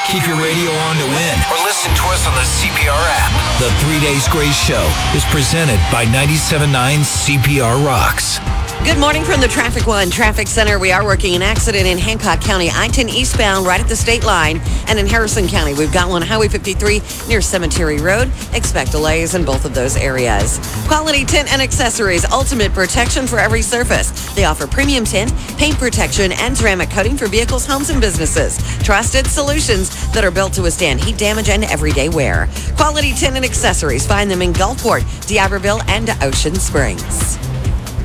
Keep your radio on to win or listen to us on the CPR app. The 3 Days Grace Show is presented by 97.9 CPR Rocks. Good morning from the Traffic One Traffic Center. We are working an accident in Hancock County, I-10 eastbound right at the state line. And in Harrison County, we've got one Highway 53 near Cemetery Road. Expect delays in both of those areas. Quality Tint and Accessories, ultimate protection for every surface. They offer premium tint, paint protection, and ceramic coating for vehicles, homes, and businesses. Trusted solutions that are built to withstand heat damage and everyday wear. Quality Tint and Accessories. Find them in Gulfport, D'Iberville, and Ocean Springs.